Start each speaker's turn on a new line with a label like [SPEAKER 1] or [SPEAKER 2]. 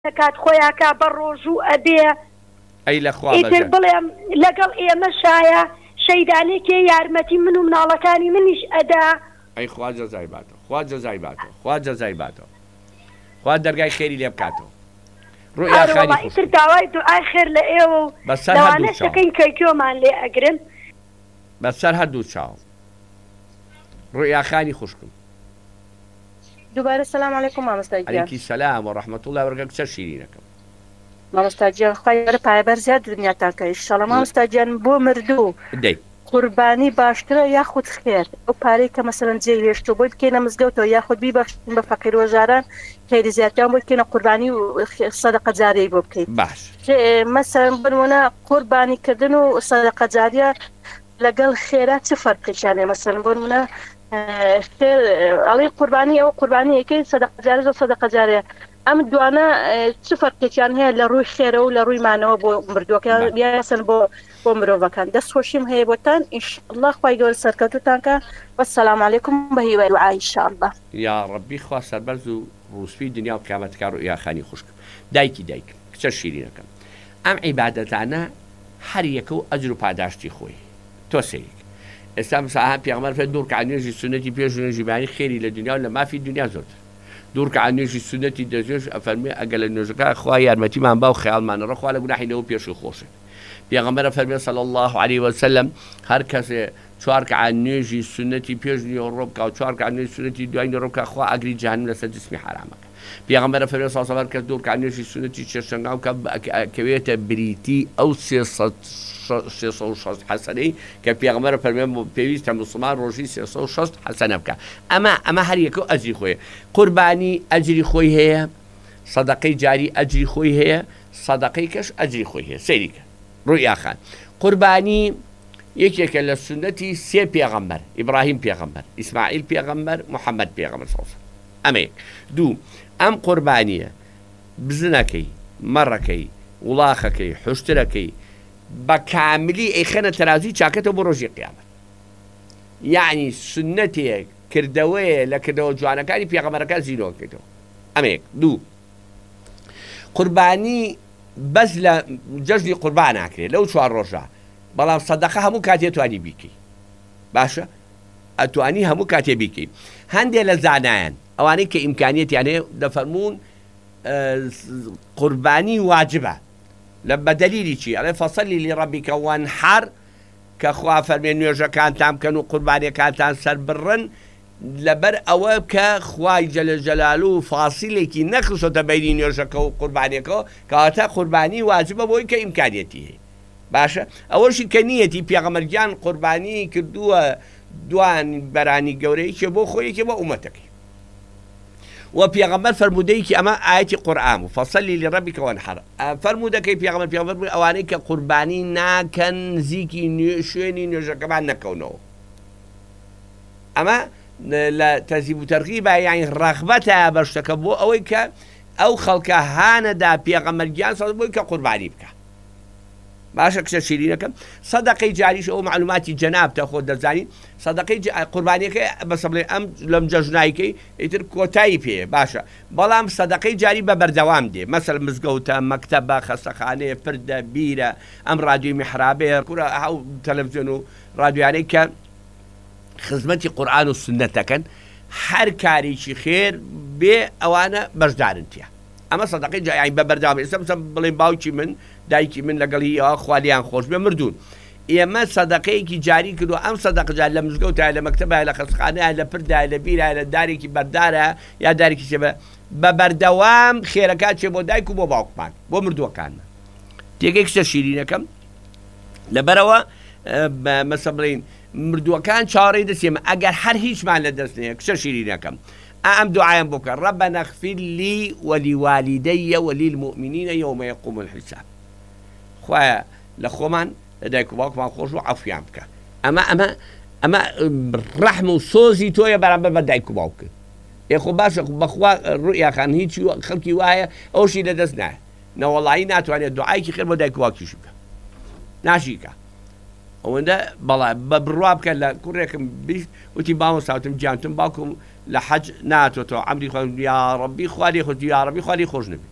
[SPEAKER 1] دەکات خۆیاکە بە ڕۆژوو ئەبێ
[SPEAKER 2] ئەی لەخوا
[SPEAKER 1] ئیتر بڵێم لەگەڵ ئێمە شایە شەیدانێکێ یارمەتی من و مناڵەکانی منیش ئەدا.
[SPEAKER 2] ئەی خوا جەزای باتەوە، خوا جەزای باتەوە، خوا جەزای باتەوە، خوا دەرگای خێری لێ بکاتەوە. ڕوئیاخانی
[SPEAKER 1] ئیتر داوای دوعای خێر لە ئێوە و لەوانەیە شەکەین کەیکۆمان لێ ئەگرن
[SPEAKER 2] بەسەر هەردوو چاو. ڕوئیاخانی خوشکم.
[SPEAKER 3] دووبارە سەلام عەلەیکوم مامۆستا گیان.
[SPEAKER 2] عەلەیکی سەلام و ڕەحمەتوڵڵی وبەرەکەت کچە شیرینەکەم.
[SPEAKER 3] مامۆستا گیان خوای گەورە پایەبەر زیاد دنیاتان کە ئینشەڵڵا مامۆستا گیان بۆ مردوو
[SPEAKER 2] دەی
[SPEAKER 3] قوربانی باشترە یاخود خێر ئەو پارەی کە مەسەلەن جێ هێشتووە بۆی بکەینە مزگەوتەوە یاخود بیبەخشین بە فەقیر وەژاران خێری زیاتریان بۆی بکەینە قوربانی و سەدەقە جارەی بۆ بکەین.
[SPEAKER 2] باش
[SPEAKER 3] مەسەلەن بنمونە قوربانیکردن و سەدەقە جاریە لەگەڵ خێرا چ فەرقیشانێ مەسەلەن بنمونە ئەڵێ قوربانی ئەوە قوربانیەکەی سەدەقە جارە و سەدەقە جارەیە ئەم دوانە چ فەرقێکیان هەیە لە ڕووی خێرە و لە ڕووی مانەوە بۆ مردووەکان یاسن بۆ مرۆڤەکان دەستخۆشیم هەیە بۆتان ئینشەڵڵا خوای گەورە سەرکەوتوتانکە وەسەلام عەلەیکوم بە هیوای دوعای ئینشەڵڵا.
[SPEAKER 2] یا ڕەبی خوا سەربەرز و ڕووسپی دنیا و قیامەتکار ڕوئیاخانی خوشکم. دایکی دایک کچە شیرینەکەم ئەم عیبادەتانە هەر یەکە و ئەجر و پاداشتی خۆی تۆ سەیرێک. ئێستا مساها پێغەمبەر فێ دوور کە نوێژی سونەتی پێش نوێژی بانی خێری لە دنیا و لە مافی دنیا زۆرتر. دوور کە نوێژی سونەتی دەژێش ئەفەرمێ ئەگەر لە نوێژەکە خوا یارمەتیمان با و خەیاڵمانەڕە خوا لە گوناحینەوە پێش و خۆشێ. پێغەمبەر فەرمێ صلی الله علیه وسلم هەر کەسێ 4 کە نوێژی سونەتی پێش نیوەڕۆ بکە و 4 کە نوێژی سونەتی دوای نیوەڕۆ بکە خوا ئەگری جەهەنەم لەسەر جسمی حرامەکە. پێغەمبەر فەرمێ صلی الله علیه کە دوور کە نوێژی سونەتی چێشتەنگاو کەوێتە بریتی ئەو 360 حەسەنەی کە پێغەمبەر فەرمێ پێویستە موسڵمان ڕۆژی 360 حەسەنە بکە. ئەمە هەر یەکە و ئەجری خۆیە. قوربانی ئەجری خۆی هەیە، سەدەقەی جاری ئەجری خۆی هەیە، سەدەقەی کەش ئەجری خۆی هەیە. سەیریکە ڕوئیاخان قوربانی یەکێکە لە سونەتی 3 پێغەمبەر ئیبراهیم پێغەمبەر، ئیسماعیل پێغەمبەر، محەممەد پێغەمبەر ئەمە دوو ئەم قوربانیە بزنەکەی مەڕەکەی وڵاخەکەی حوشترەکەی بە کاملی ئەیخەنە تەرازوی چاکەتەوە بۆ ڕۆژی قیامەت. یعنی سنەتێک کردەوەیە لە کردەوە جوانەکانی پێغەمبەرەکان زیرۆکەیتەوە. ئەمەیەک دوو قوربانی بەس لە جەژنی قوربان ناکرێت لەو 4 ڕۆژە، بەڵام سەدەقە هەموو کاتێ توانی بیکەی. باشە ئەتوانی هەموو کاتێ بیکەی. هەندێک لە زانایان ئەوانەی کە ئیمکانیەتیان هەیە دەفەرمون قوربانی واجبە لە بەدەلیلی چی؟ ئەڵێ فەسەلی لڕەبیکە وەنحەر کە خوا فەرمێ نوێژەکانتان بکەن و قوربانیەکانتان سەر بڕن لەبەر ئەوە کە خوای جەلەجەلالو و فاسیلێکی نەخستۆتە بەینی نوێژەکە و قوربانیەکەەوە کەواتە قوربانی واجبە بۆی کە ئیمکانیەتی هەیە. باشە ئەوەشی کە نیەتی پێغەمبەرگیان قوربانی کردووە دوان بەرانی گەورەیەکێ بۆ خۆیەکێ بە ئومەتەکەی و پێغەمبەر فەرمودەیەکی ئەمە ئاەتی قورئان و فەسەلی لڕەبیکە وەنحەر فەرمودەکەی پێغەمبەر ئەوانەی کە قوربانی ناکەن نزیکی شوێنی نوێژەکەمان نەکەونەوە. ئەمە لە تەزیب و تەرغیب یعنی ڕەغبەتە بە شتەکە بۆ ئەوەی کە ئەو خەڵکە هانەدا پێغەمبەرگیان سەد بۆی کە قوربانی بکە. باشە کچە شیرینەکەم سەدەقەی جاریش ئەو معلوماتی جەنابتە خۆ دەزانین سەدەقەی قوربانیەکەی بەسە بڵێ ئەم لەم جەژنایکەی ئیتر کۆتایی پێ باشە، بەڵام سەدەقەی جاری بە بەردەوام دێ مەسەل مزگەوتە مەکتەبە خەستەخانەیە پردە بیرە ئەم رادیۆی میحرابەیە کورە ئەو تەلەڤیزیۆن و رادیوانەی کە خزمەتی قورئان و سنەتەکەن هەر کارێکی خێر بێ ئەوانە بەشدارن تیا. ئەمە سەدەقەی جاری بە بەردەوام ئێستا بڵێ باوکی من دایکی من لەگەڵی ئەوە خوالیان خۆش بێ مردوون ئێمە سەدەقەیەکی جاری کردو ئەم سەدەقە جار لە مزگەوتە لە مەکتەبە لە خەستخانەیە لە پردە لە بیرە لە دارێکی بەردارە یا دارێکی چێ بە بەردەوام خێرەکات چێ بۆ دایک و بۆ باوکمان بۆ مردووەکانمە. تێگەی کچە شیرینەکەم لەبەرەوە مەسە بڵین مردووەکان چاوەڕێی دەستێمە ئەگەر هەر هیچمان لە دەست نییە کچە شیرینەکەم ئەم دوعایم بۆ کە رەبەنە اغفر لی وەلیوالیدەیە وەلیلمؤمنینە یەومە یەقوم الحساب. خوایە لە خۆمان لە دایک و باوکمان خۆش و عەفویان بکە. ئەمە ڕەحم و سۆزی تۆیە بەرامبەر بە دایک و باوکت. خۆ باشە بەخوا ڕوئیاخان هیچی خەڵکی وایە ئەوشی لەدەست نایە نەوەڵایی ناتوانێت دوعایکی خێر بۆ دایک و باوکیش بکە ناشیکە ئەوەندە بەڵا بە بڕوا بکە لە کوڕێکم بیست وتی باوەساوتم گیانتم باوکم لە حەج ناتۆتەوە عەمری خۆ یا ڕەبی خوا لێ خۆش یا ڕەبی خوا لێ خۆش نەبی